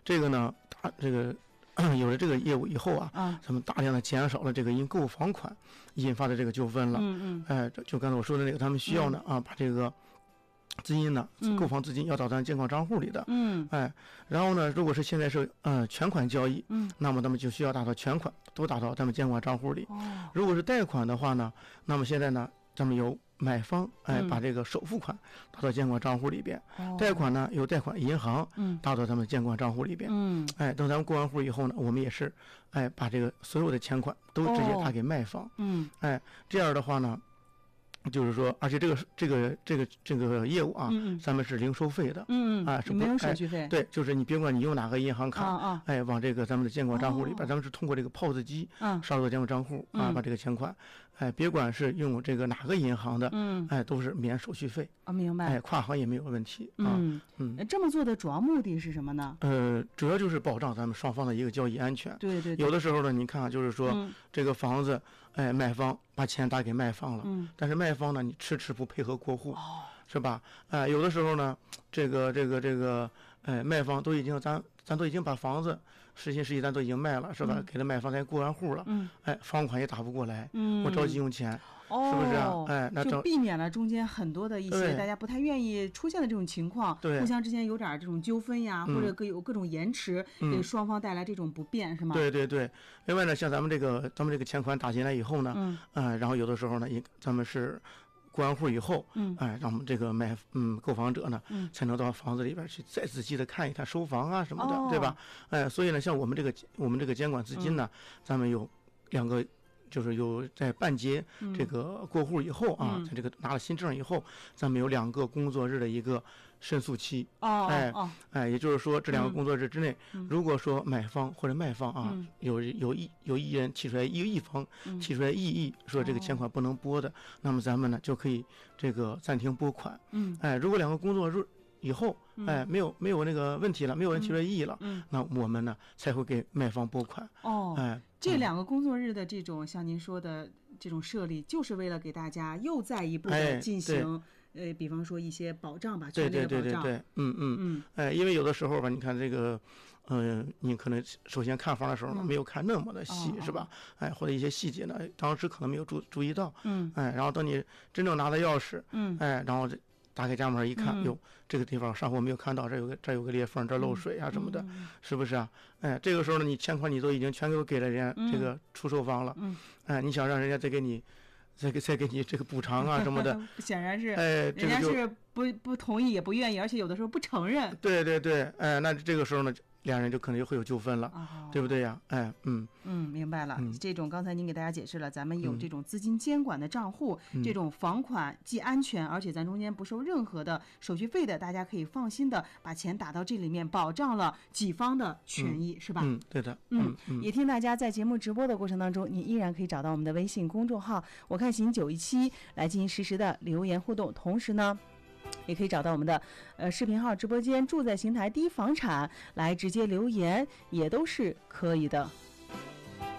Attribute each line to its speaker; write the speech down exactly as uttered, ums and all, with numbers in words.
Speaker 1: 这个呢，大这个有了这个业务以后啊，
Speaker 2: 啊
Speaker 1: 咱们大量的减少了这个因购房款引发的这个纠纷了。
Speaker 2: 嗯嗯，
Speaker 1: 哎，这就刚才我说的那个，他们需要呢、啊，把这个资金呢，
Speaker 2: 嗯
Speaker 1: 购房资金要到咱监管账户里的。
Speaker 2: 嗯
Speaker 1: 哎，然后呢，如果是现在是呃全款交易，
Speaker 2: 嗯，
Speaker 1: 那么他们就需要打到全款都打到咱们监管账户里。
Speaker 2: 哦，
Speaker 1: 如果是贷款的话呢，那么现在呢，咱们由买方哎
Speaker 2: 嗯
Speaker 1: 把这个首付款打到监管账户里边，
Speaker 2: 哦
Speaker 1: 贷款呢由贷款银行
Speaker 2: 嗯
Speaker 1: 打到咱们监管账户里边。
Speaker 2: 嗯
Speaker 1: 哎，等咱们过完户以后呢，我们也是哎把这个所有的钱款都直接打给卖方。
Speaker 2: 嗯
Speaker 1: 哎，这样的话呢，就是说，而且这个这个这个这个业务啊，
Speaker 2: 嗯嗯
Speaker 1: 咱们是零收费的。
Speaker 2: 嗯
Speaker 1: 啊是不
Speaker 2: 没有手续费，
Speaker 1: 对，就是你别管你用哪个银行卡，
Speaker 2: 啊啊
Speaker 1: 哎，往这个咱们的监管账户里边，
Speaker 2: 哦
Speaker 1: 咱们是通过这个 P O S 机
Speaker 2: 嗯
Speaker 1: 烧到监管账户啊，
Speaker 2: 嗯
Speaker 1: 把这个钱款，哎，别管是用这个哪个银行的，
Speaker 2: 嗯
Speaker 1: 哎，都是免手续费，
Speaker 2: 啊，明白
Speaker 1: 哎，，跨行也没有问题啊。
Speaker 2: 嗯
Speaker 1: 嗯
Speaker 2: 呃这么做的主要目的是什么呢？
Speaker 1: 呃，主要就是保障咱们双方的一个交易安全。
Speaker 2: 对对对，
Speaker 1: 有的时候呢，你看啊，就是说
Speaker 2: 嗯
Speaker 1: 这个房子，哎，卖方把钱打给卖方了，
Speaker 2: 嗯
Speaker 1: 但是卖方呢，你迟迟不配合过户，
Speaker 2: 哦
Speaker 1: 是吧？哎，有的时候呢，这个这个这个，哎，卖方都已经咱咱都已经把房子实心实意咱都已经卖了，是吧？
Speaker 2: 嗯
Speaker 1: 给了卖方咱过完户了，
Speaker 2: 嗯
Speaker 1: 哎，房款也打不过来，
Speaker 2: 嗯，
Speaker 1: 我着急用钱，
Speaker 2: 哦，
Speaker 1: 是不是啊哎那
Speaker 2: 就
Speaker 1: 正
Speaker 2: 避免了中间很多的一些
Speaker 1: 对
Speaker 2: 大家不太愿意出现的这种情况，
Speaker 1: 对
Speaker 2: 互相之间有点这种纠纷呀，
Speaker 1: 嗯
Speaker 2: 或者各有各种延迟，
Speaker 1: 嗯
Speaker 2: 给双方带来这种不便，是吗？，
Speaker 1: 对对对。另外呢，像咱们这个咱们这个钱款打进来以后呢，
Speaker 2: 嗯
Speaker 1: 嗯，然后有的时候呢，也咱们是过完户以后，
Speaker 2: 嗯
Speaker 1: 哎，让我们这个买嗯购房者呢，
Speaker 2: 嗯
Speaker 1: 才能到房子里边去再仔细的看一看收房啊什么的，
Speaker 2: 哦
Speaker 1: 对吧？哎，所以呢，像我们这个我们这个监管资金呢，
Speaker 2: 嗯
Speaker 1: 咱们有两个。就是有在办结这个过户以后啊，
Speaker 2: 嗯
Speaker 1: 在这个拿了新证以后，咱们有两个工作日的一个申诉期。
Speaker 2: 哦
Speaker 1: 哎
Speaker 2: 哦
Speaker 1: 哎，也就是说，这两个
Speaker 2: 嗯
Speaker 1: 工作日之内，
Speaker 2: 嗯
Speaker 1: 如果说买方或者卖方啊，
Speaker 2: 嗯
Speaker 1: 有有一有一人提出来一个一方
Speaker 2: 嗯
Speaker 1: 提出来异议，说这个钱款不能拨的，那么咱们呢就可以这个暂停拨款。
Speaker 2: 嗯
Speaker 1: 哎，如果两个工作日以后，哎，没有没有那个问题了，没有人提出来异议了，
Speaker 2: 嗯
Speaker 1: 那我们呢才会给卖方拨款。
Speaker 2: 哦，
Speaker 1: 哎，
Speaker 2: 这两个工作日的这种像您说的这种设立，就是为了给大家又再一步的
Speaker 1: 哎
Speaker 2: 进行，呃，比方说一些保障吧，
Speaker 1: 对
Speaker 2: 权利
Speaker 1: 对对对
Speaker 2: 的保障。
Speaker 1: 对，嗯嗯。
Speaker 2: 嗯
Speaker 1: 哎，因为有的时候吧，你看这个，嗯、你可能首先看房的时候呢，
Speaker 2: 嗯
Speaker 1: 没有看那么的细，
Speaker 2: 哦
Speaker 1: 是吧？哎，或者一些细节呢，当时可能没有注注意到，
Speaker 2: 嗯
Speaker 1: 哎，然后等你真正拿到钥匙，
Speaker 2: 嗯
Speaker 1: 哎，然后这打开家门一看，
Speaker 2: 嗯
Speaker 1: 哟，这个地方上回我没有看到，这有个这有个裂缝，这漏水啊什么的，
Speaker 2: 嗯
Speaker 1: 是不是啊？哎，这个时候呢，你钱款你都已经全给我给了人家这个出售方了，
Speaker 2: 嗯，
Speaker 1: 哎，你想让人家再给你，再给再给你这个补偿啊什么的，
Speaker 2: 显然是，
Speaker 1: 哎，这
Speaker 2: 人家
Speaker 1: 个就是
Speaker 2: 不不同意也不愿意，而且有的时候不承认。
Speaker 1: 对对对，哎，那这个时候呢，两人就可能就会有纠纷了，
Speaker 2: 哦
Speaker 1: 对不对呀？哎，嗯
Speaker 2: 嗯，明白了。
Speaker 1: 嗯
Speaker 2: 这种刚才您给大家解释了，咱们有
Speaker 1: 嗯
Speaker 2: 这种资金监管的账户，
Speaker 1: 嗯
Speaker 2: 这种房款既安全，而且咱中间不收任何的手续费的，大家可以放心的把钱打到这里面，保障了己方的权益，是吧？
Speaker 1: 嗯，对的，
Speaker 2: 嗯
Speaker 1: 嗯嗯
Speaker 2: 也听大家在节目直播的过程当中，你依然可以找到我们的微信公众号“我看行九一七”来进行实时的留言互动，同时呢。也可以找到我们的呃视频号直播间，住在邢台第一房产来直接留言，也都是可以的。